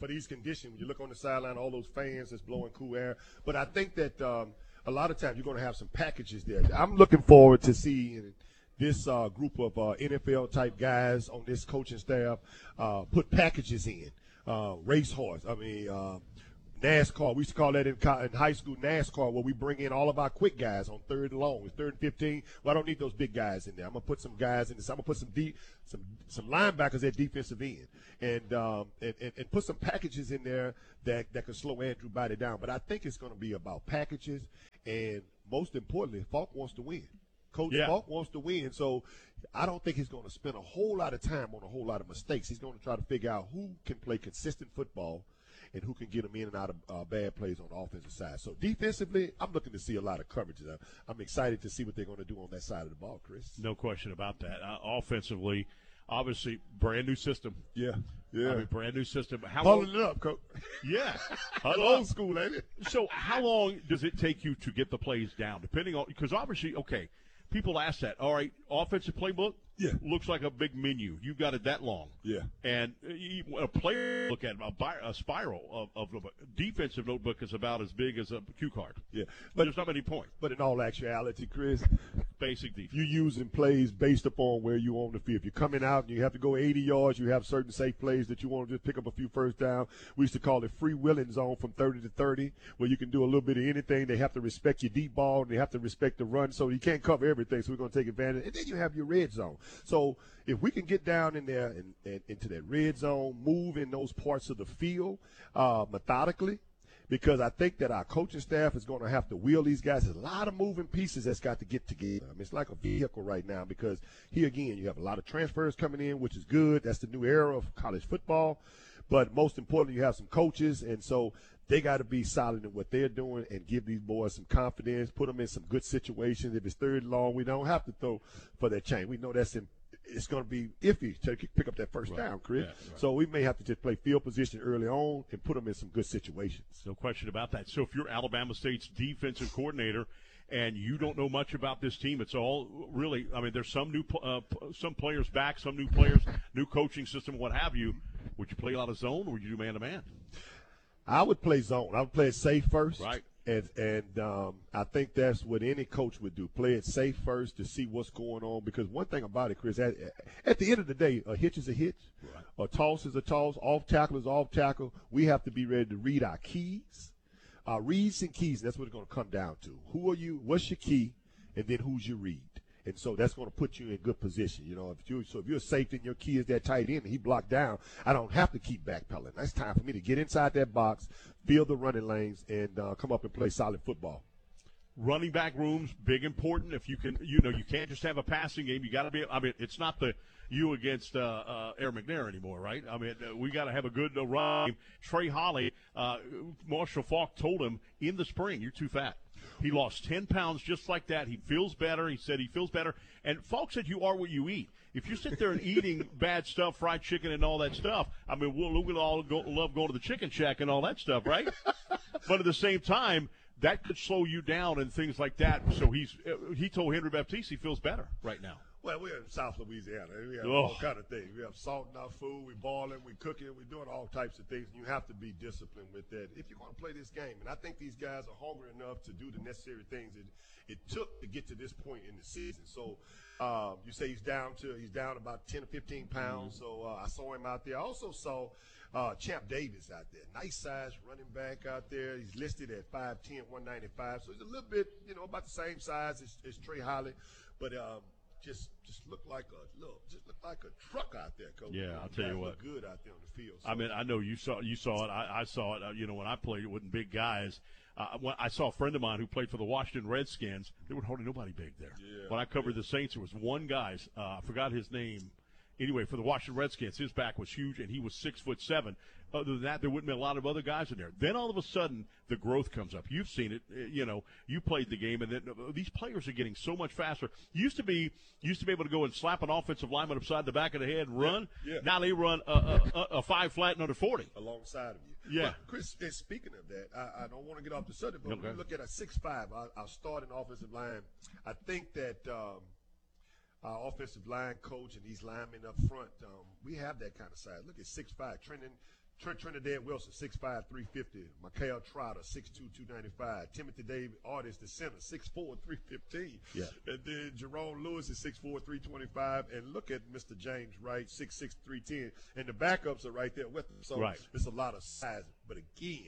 for these conditions. When you look on the sideline, all those fans that's blowing cool air. But I think that a lot of times you're going to have some packages there. I'm looking forward to seeing this group of NFL-type guys on this coaching staff put packages in. Racehorse. NASCAR. We used to call that in high school NASCAR, where we bring in all of our quick guys on third and long. It's 3rd and 15. Well, I don't need those big guys in there. I'm gonna put some guys in this. I'm gonna put some linebackers at defensive end, and put some packages in there that can slow Andrew Body down. But I think it's gonna be about packages, and most importantly, Falk wants to win. Coach Falk wants to win, so I don't think he's going to spend a whole lot of time on a whole lot of mistakes. He's going to try to figure out who can play consistent football and who can get them in and out of bad plays on the offensive side. So defensively, I'm looking to see a lot of coverages. I'm excited to see what they're going to do on that side of the ball, Chris. No question about that. Offensively, obviously, brand new system. Yeah. Brand new system. Pulling it up, Coach. Yeah. Old school, ain't it? So how long does it take you to get the plays down, depending on – because obviously, okay, people ask that. All right, offensive playbook looks like a big menu. You've got it that long. Yeah. And a player look at a spiral of a defensive notebook is about as big as a cue card. Yeah. But there's not many points. But in all actuality, Chris, basic defense. You're using plays based upon where you on the field. If you're coming out and you have to go 80 yards, you have certain safe plays that you want to just pick up a few first down. We used to call it free willing zone from 30 to 30, where you can do a little bit of anything. They have to respect your deep ball, and they have to respect the run, so you can't cover everything, so we're going to take advantage. And then you have your red zone. So if we can get down in there and into that red zone, move in those parts of the field methodically, because I think that our coaching staff is going to have to wheel these guys. There's a lot of moving pieces that's got to get together. It's like a vehicle right now, because here again you have a lot of transfers coming in, which is good. That's the new era of college football. But most importantly, you have some coaches, and so they got to be solid in what they're doing and give these boys some confidence, put them in some good situations. If it's third and long, we don't have to throw for that chain. We know it's going to be iffy to pick up that first down, Chris. Yeah, right. So we may have to just play field position early on and put them in some good situations. No question about that. So if you're Alabama State's defensive coordinator and you don't know much about this team, it's all really, there's some new some players back, some new players, new coaching system, what have you. Would you play a lot of zone, or would you do man-to-man? I would play zone. I would play it safe first. Right. And I think that's what any coach would do. Play it safe first to see what's going on. Because one thing about it, Chris, at the end of the day, a hitch is a hitch. Right. A toss is a toss. Off tackle is off tackle. We have to be ready to read our keys. Reads and keys, that's what it's going to come down to. Who are you? What's your key? And then who's your read? And so that's going to put you in good position. If you're safe and your key is that tight end and he blocked down, I don't have to keep backpedaling. That's time for me to get inside that box, fill the running lanes, and come up and play solid football. Running back rooms, big important. If you can, you can't just have a passing game. You got to be. It's not the you against Aaron McNair anymore, right? We got to have a good run game. Trey Holly, Marshall Faulk told him in the spring, "You're too fat." He lost 10 pounds just like that. He feels better. He said he feels better. And Falk said you are what you eat. If you sit there and eating bad stuff, fried chicken and all that stuff, we'll all love going to the chicken shack and all that stuff, right? But at the same time, that could slow you down and things like that. So he told Henry Baptiste he feels better right now. Well, we're in South Louisiana. We have all kind of things. We have salt in our food. We're boiling. We're cooking. We're doing all types of things. And you have to be disciplined with that if you're going to play this game. And I think these guys are hungry enough to do the necessary things that it took to get to this point in the season. So you say he's down about 10 or 15 pounds. So I saw him out there. I also saw Champ Davis out there. Nice size running back out there. He's listed at 5'10", 195. So he's a little bit, about the same size as Trey Holly. But just looked like a truck out there, Coach. Yeah, I'll tell you what. Good out there on the field. So. I know you saw it. I saw it. When I played, it wasn't big guys. When I saw a friend of mine who played for the Washington Redskins. There was hardly nobody big there. Yeah, when I covered the Saints, there was one guy. I forgot his name. Anyway, for the Washington Redskins, his back was huge, and he was 6'7". Other than that, there wouldn't be a lot of other guys in there. Then all of a sudden, the growth comes up. You've seen it. You played the game, and then these players are getting so much faster. Used to be able to go and slap an offensive lineman upside the back of the head and run. Yeah. Now they run a 5 flat and under 40 alongside of you. Yeah, but Chris. Speaking of that, I don't want to get off the subject, but when you look at a 6'5", our starting offensive line, I think that. Our offensive line coach and these linemen up front, we have that kind of size. Look at 6'5", Trinidad Wilson, 6'5", 350. Mikael Trotter, 6'2", 295. Timothy David Artis, the center, 6'4", 315. Yeah. And then Jerome Lewis is 6'4", 325. And look at Mr. James Wright, 6'6", 310. And the backups are right there with him. So it's a lot of size. But again,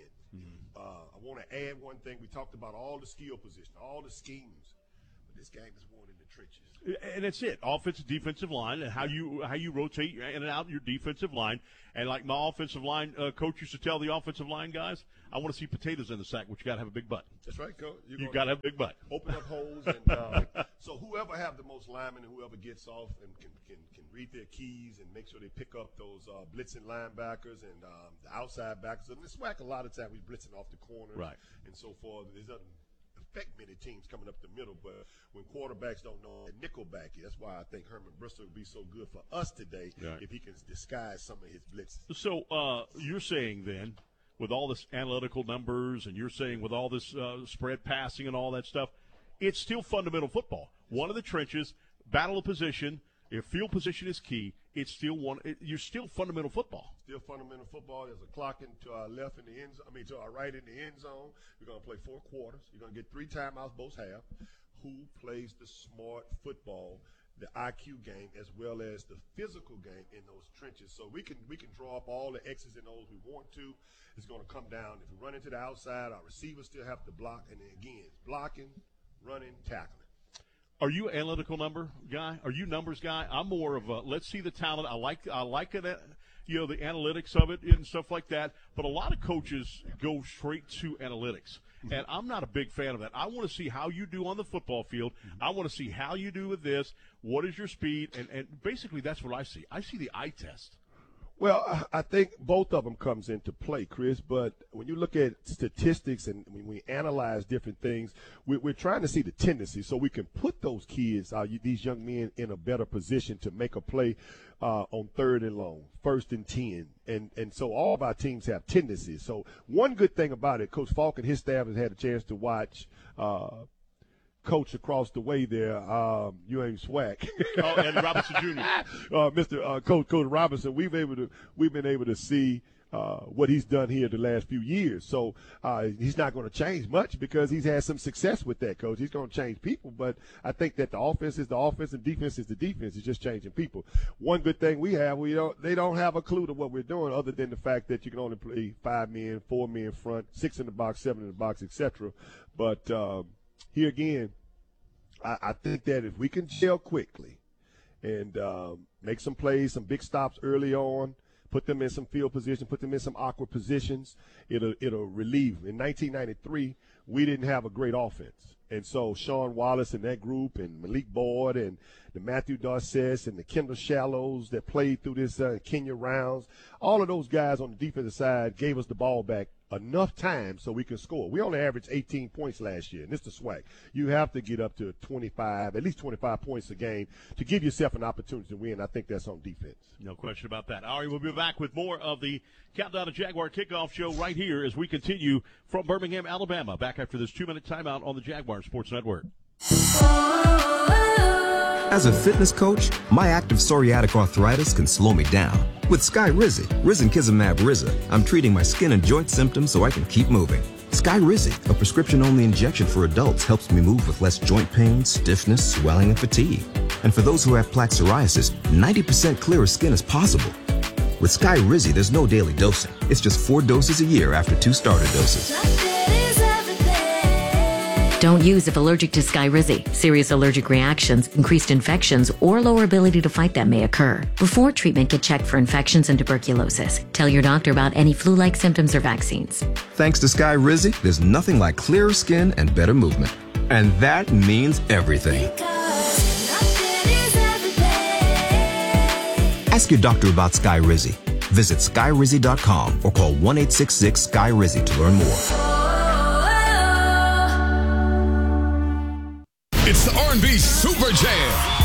I want to add one thing. We talked about all the skill positions, all the schemes. But this game is won in the trenches. And it's it. Offensive, defensive line, and how you rotate in and out your defensive line. And like my offensive line coach used to tell the offensive line guys, I want to see potatoes in the sack, but you got to have a big butt. That's right, Coach. You got to have a big butt. Open up holes. And so whoever have the most linemen and whoever gets off and can read their keys and make sure they pick up those blitzing linebackers and the outside backers. And the SWAC, a lot of times, we're blitzing off the corners and so forth. It doesn't affect many teams coming up the middle, but when quarterbacks don't know a nickel back, that's why I think Herman Bristol would be so good for us today if he can disguise some of his blitzes. So you're saying then, with all this analytical numbers, and you're saying with all this spread passing and all that stuff, it's still fundamental football. One of the trenches, battle of position. If field position is key, it's still you're still fundamental football. Still fundamental football. There's a clock to our left in the end zone. To our right in the end zone. We're going to play 4 quarters. You're going to get 3 timeouts both half. Who plays the smart football, the IQ game, as well as the physical game in those trenches? So we can draw up all the X's and O's we want to. It's going to come down. If we run into the outside, our receivers still have to block. And then again, blocking, running, tackling. Are you an analytical number guy? Are you numbers guy? I'm more of a let's see the talent. I like it, the analytics of it and stuff like that. But a lot of coaches go straight to analytics, and I'm not a big fan of that. I want to see how you do on the football field. I want to see how you do with this. What is your speed? And basically that's what I see. I see the eye test. Well, I think both of them comes into play, Chris. But when you look at statistics and when we analyze different things, we're trying to see the tendency so we can put those kids, these young men, in a better position to make a play on 3rd and long, 1st and 10. And so all of our teams have tendencies. So one good thing about it, Coach Falk and his staff has had a chance to watch coach across the way there, you ain't SWAC. And Robinson Jr. Coach Robinson, we've been able to see what he's done here the last few years. So he's not going to change much because he's had some success with that, Coach. He's going to change people, but I think that the offense is the offense and defense is the defense. It's just changing people. One good thing we have, they don't have a clue to what we're doing other than the fact that you can only play 5 men, 4 men front, 6 in the box, 7 in the box, etc. But here again, I think that if we can gel quickly and make some plays, some big stops early on, put them in some field position, put them in some awkward positions, it'll relieve. In 1993, we didn't have a great offense. And so Sean Wallace and that group and Malik Boyd and the Matthew Darcess and the Kendall Shallows that played through this Kenya rounds, all of those guys on the defensive side gave us the ball back enough time so we can score. We only averaged 18 points last year, and it's the SWAC. You have to get up to 25, at least 25 points a game to give yourself an opportunity to win. I think that's on defense. No question about that. All right, we'll be back with more of the Countdown to Jaguar Kickoff Show right here as we continue from Birmingham, Alabama. Back after this 2-minute timeout on the Jaguar Sports Network. As a fitness coach, my active psoriatic arthritis can slow me down. With Skyrizi, Risankizumab Riza, I'm treating my skin and joint symptoms so I can keep moving. Skyrizi, a prescription-only injection for adults, helps me move with less joint pain, stiffness, swelling, and fatigue. And for those who have plaque psoriasis, 90% clearer skin is possible. With Skyrizi, there's no daily dosing. It's just 4 doses a year after 2 starter doses. Don't use if allergic to Skyrizi. Serious allergic reactions, increased infections, or lower ability to fight them may occur. Before treatment, get checked for infections and tuberculosis. Tell your doctor about any flu-like symptoms or vaccines. Thanks to Skyrizi, there's nothing like clearer skin and better movement. And that means everything. Ask your doctor about Skyrizi. Visit Skyrizi.com or call 1-866-SKY-RIZI to learn more. It's the R&B Super Jam